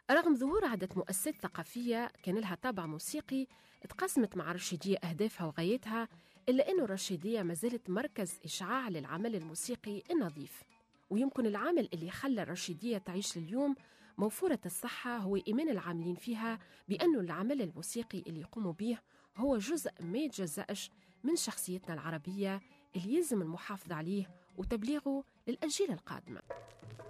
رغم ظهور عدة مؤسسات ثقافية كان لها طابع موسيقي تقسمت مع الرشيدية أهدافها وغايتها، إلا أن الرشيدية ما زالت مركز إشعاع للعمل الموسيقي النظيف. ويمكن العامل اللي خلى الرشيدية تعيش لليوم موفورة الصحة هو إيمان العاملين فيها بأن العمل الموسيقي اللي يقوموا به هو جزء ما يتجزأش من شخصيتنا العربية اللي يلزم المحافظة عليه وتبليغه للأجيال القادمة.